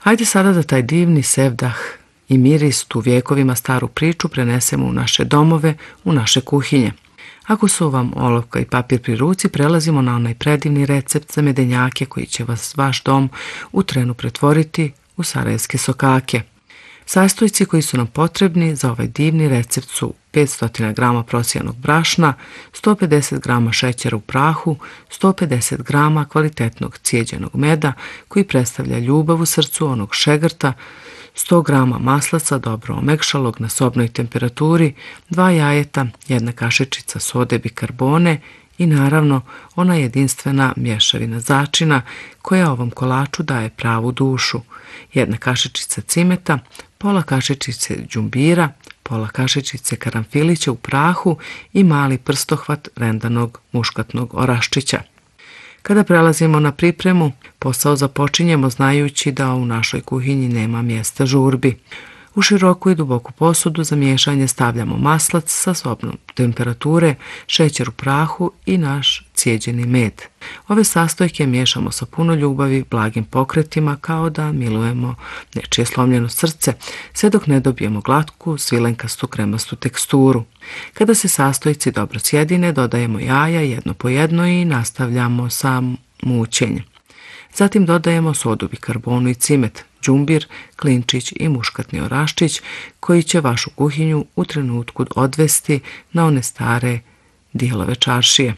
Hajde sada da taj divni sevdah i miris, tu vjekovima staru priču, prenesemo u naše domove, u naše kuhinje. Ako su vam olovka i papir pri ruci, prelazimo na onaj predivni recept za medenjake koji će vaš dom u trenu pretvoriti u sarajevske sokake. Sastojci koji su nam potrebni za ovaj divni recept su 500 g prosijanog brašna, 150 g šećera u prahu, 150 g kvalitetnog cijeđenog meda koji predstavlja ljubav u srcu onog šegrta, 100 g maslaca dobro omekšalog na sobnoj temperaturi, 2 jajeta, 1 kašičica sode bikarbone i naravno ona jedinstvena mješavina začina koja ovom kolaču daje pravu dušu, 1 kašičica cimeta, pola kašičice đumbira, pola kašičice karanfilića u prahu i mali prstohvat rendanog muškatnog oraščića. Kada prelazimo na pripremu, posao započinjemo znajući da u našoj kuhinji nema mjesta žurbi. U široku i duboku posudu za miješanje stavljamo maslac sa sobnom temperature, šećer u prahu i naš cijeđeni med. Ove sastojke miješamo sa puno ljubavi, blagim pokretima kao da milujemo nečije slomljeno srce, sve dok ne dobijemo glatku, svilenkastu, kremastu teksturu. Kada se sastojci dobro sjedine, dodajemo jaja jedno po jedno i nastavljamo sa mućenjem. Zatim dodajemo sodu bikarbonu i cimet, đumbir, klinčić i muškatni oraščić koji će vašu kuhinju u trenutku odvesti na one stare dijelove čaršije.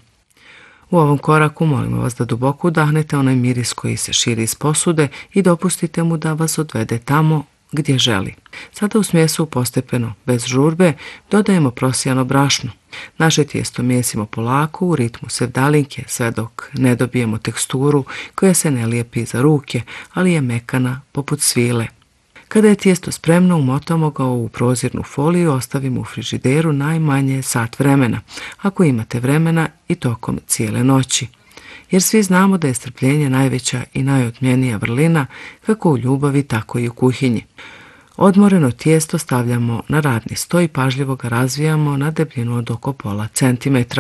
U ovom koraku molimo vas da duboko udahnete onaj miris koji se širi iz posude i dopustite mu da vas odvede tamo gdje želi. Sada u smjesu postepeno, bez žurbe, dodajemo prosijano brašno. Naše tijesto mijesimo polako u ritmu sevdalinke sve dok ne dobijemo teksturu koja se ne lijepi za ruke, ali je mekana poput svile. Kada je tijesto spremno, umotamo ga u prozirnu foliju i ostavimo u frižideru najmanje sat vremena, ako imate vremena i tokom cijele noći. Jer svi znamo da je strpljenje najveća i najotmjenija vrlina kako u ljubavi, tako i u kuhinji. Odmoreno tijesto stavljamo na radni sto i pažljivo ga razvijamo na debljinu od oko pola centimetra.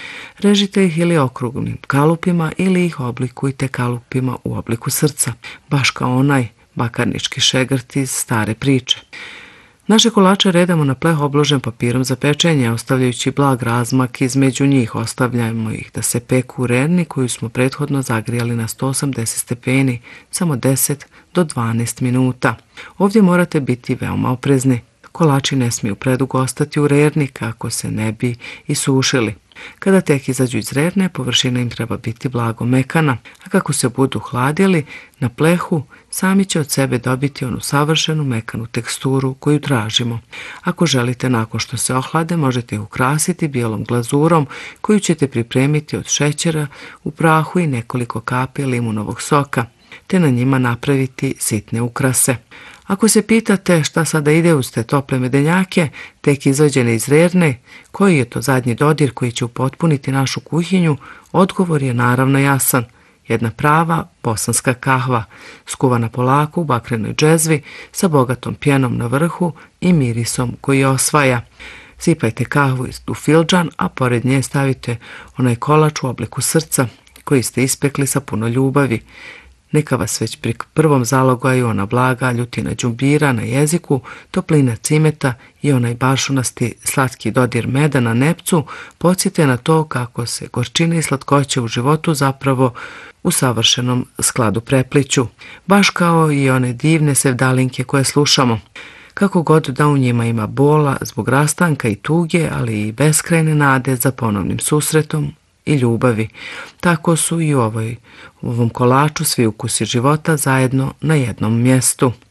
Režite ih ili okruglim kalupima ili ih oblikujte kalupima u obliku srca, baš kao onaj bakarnički šegrt iz stare priče. Naše kolače redamo na pleh obložen papirom za pečenje, ostavljajući blag razmak između njih. Ostavljamo ih da se peku u rerni koju smo prethodno zagrijali na 180 stepeni, samo 10 do 12 minuta. Ovdje morate biti veoma oprezni. Kolači ne smiju predugo ostati u rerni kako se ne bi isušili. Kada tek izađu iz rerne, površina im treba biti blago mekana, a kako se budu hladili na plehu, sami će od sebe dobiti onu savršenu mekanu teksturu koju tražimo. Ako želite nakon što se ohlade, možete ih ukrasiti bijelom glazurom koju ćete pripremiti od šećera u prahu i nekoliko kapi limunovog soka, te na njima napraviti sitne ukrase. Ako se pitate šta sada ide uz te tople medenjake, tek izvađene iz rerne, koji je to zadnji dodir koji će upotpuniti našu kuhinju, odgovor je naravno jasan. Jedna prava bosanska kahva, skuvana polako u bakrenoj džezvi, sa bogatom pjenom na vrhu i mirisom koji osvaja. Sipajte kahvu u fildžan, a pored nje stavite onaj kolač u obliku srca koji ste ispekli sa puno ljubavi. Neka vas već pri prvom zalogaju ona blaga ljutina đumbira na jeziku, toplina cimeta i onaj baršunasti slatki dodir meda na nepcu podsjete na to kako se gorčine i slatkoće u životu zapravo u savršenom skladu prepliću, baš kao i one divne sevdalinke koje slušamo. Kako god da u njima ima bola zbog rastanka i tuge, ali i beskrajne nade za ponovnim susretom i ljubavi. Tako su i u ovom kolaču svi ukusi života zajedno na jednom mjestu.